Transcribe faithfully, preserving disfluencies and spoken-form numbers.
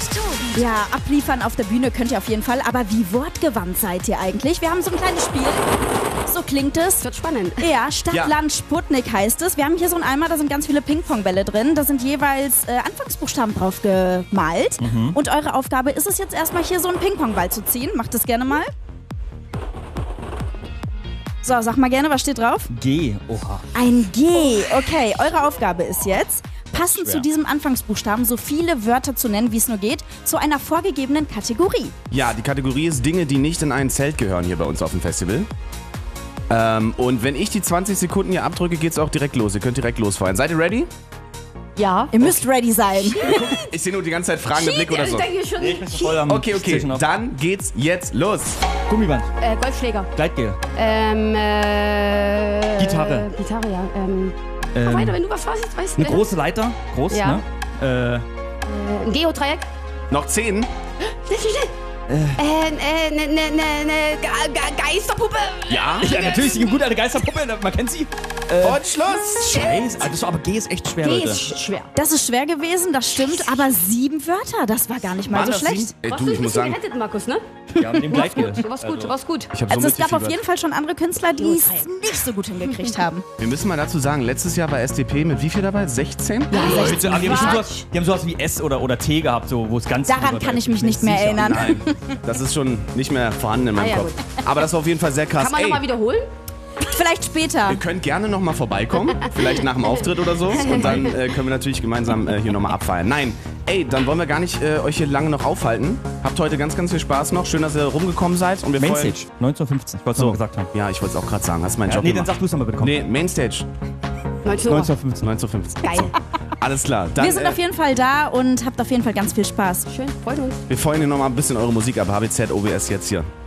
Tobi. Ja, abliefern auf der Bühne könnt ihr auf jeden Fall, aber wie wortgewandt seid ihr eigentlich? Wir haben so ein kleines Spiel. So klingt es. Das wird spannend. Ja, Stadt, ja. Land, Sputnik heißt es. Wir haben hier so einen Eimer, da sind ganz viele Ping-Pong-Bälle drin. Da sind jeweils äh, Anfangsbuchstaben drauf gemalt. Mhm. Und eure Aufgabe ist es jetzt erstmal hier so einen Ping-Pong-Ball zu ziehen. Macht das gerne mal. So, sag mal gerne, was steht drauf? G. Oha. Ein G. Okay, eure Aufgabe ist jetzt, passend Schwer. zu diesem Anfangsbuchstaben so viele Wörter zu nennen, wie es nur geht, zu einer vorgegebenen Kategorie. Ja, die Kategorie ist Dinge, die nicht in ein Zelt gehören hier bei uns auf dem Festival. Ähm, und wenn ich die zwanzig Sekunden hier abdrücke, geht's auch direkt los. Ihr könnt direkt losfeuern. Seid ihr ready? Ja. Ihr müsst ready sein. Ich sehe nur die ganze Zeit fragende Blick oder so. Ich denke schon. Nee, ich bin voll am Okay, okay, dann geht's jetzt los. Gummiband. Äh, Golfschläger. Gleitgel. Ähm, äh... Gitarre. Gitarre, ja. Ähm, Ähm, mach weiter, wenn du was weißt, weißt Eine äh, große Leiter. Groß, Ja. ne? Äh, äh, ein Geodreieck. Noch zehn. Schnell, schnell, schnell. Äh, äh, ne, ne, ne, ne, Ge- Ge- Geisterpuppe. Ja. ja, natürlich, die gute alte Geisterpuppe, man kennt sie. Äh, Und Schluss. Scheiße, also, aber G ist echt schwer, G Leute. ist schwer. Das ist schwer gewesen, das stimmt, aber sieben Wörter, das war gar nicht mal Mann, so das schlecht. sind- Ey, Warst du, du ich ein muss bisschen sagen, gerettet, Markus, ne? Ja, mit dem Gleitgel. Du warst gut, du warst gut. ich habe so Also es gab auf mitgefiebert. jeden Fall schon andere Künstler, die es nicht so gut hingekriegt haben. Wir müssen mal dazu sagen, letztes Jahr war S D P mit wie viel dabei? sechzehn? Ja, die, haben bestimmt Quatsch. sowas, die haben sowas wie S oder, oder T gehabt, so, wo es ganz... Daran kann ich mich nicht mehr erinnern. Nein, das ist schon nicht mehr vorhanden in meinem Ah, ja, Kopf. Aber das war auf jeden Fall sehr krass. Kann man Ey, nochmal wiederholen? Vielleicht später. ihr könnt gerne nochmal vorbeikommen, vielleicht nach dem Auftritt oder so. Und dann äh, können wir natürlich gemeinsam äh, hier nochmal abfeiern. Nein, ey, dann wollen wir gar nicht äh, euch hier lange noch aufhalten. Habt heute ganz, ganz viel Spaß noch. Schön, dass ihr rumgekommen seid. Und wir freuen- Mainstage, neunzehnhundertfünfzig, ich wollte es So, noch mal gesagt haben. ja, ich wollte es auch gerade sagen. Hast meinen Ja, Job nee, dann gemacht. sag du es nochmal bitte, komm. Nee, Mainstage, neunzehn Uhr. neunzehnhundertfünfzig. neunzehnhundertfünfzig. Geil. Alles klar. Dann, Wir sind äh, auf jeden Fall da und habt auf jeden Fall ganz viel Spaß. Schön, freut uns. wir feuern hier nochmal ein bisschen eure Musik ab. H B Z, O B S jetzt hier.